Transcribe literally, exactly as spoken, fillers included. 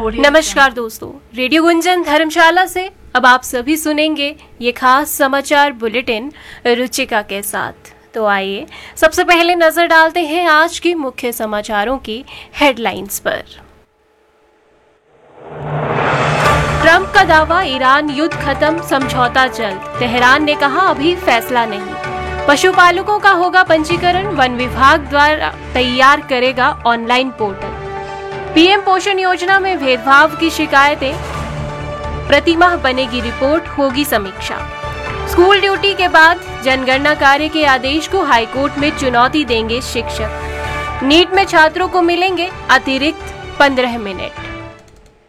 नमस्कार दोस्तों, रेडियो गुंजन धर्मशाला से अब आप सभी सुनेंगे ये खास समाचार बुलेटिन रुचिका के साथ। तो आइए सबसे पहले नजर डालते हैं आज की मुख्य समाचारों की हेडलाइंस पर। ट्रंप का दावा, ईरान युद्ध खत्म, समझौता जल्द। तेहरान ने कहा अभी फैसला नहीं। पशुपालकों का होगा पंजीकरण, वन विभाग द्वारा तैयार करेगा ऑनलाइन पोर्टल। पीएम पोषण योजना में भेदभाव की शिकायतें, प्रतिमाह बनेगी रिपोर्ट, होगी समीक्षा। स्कूल ड्यूटी के बाद जनगणना कार्य के आदेश को हाईकोर्ट में चुनौती देंगे शिक्षक। नीट में छात्रों को मिलेंगे अतिरिक्त पंद्रह मिनट।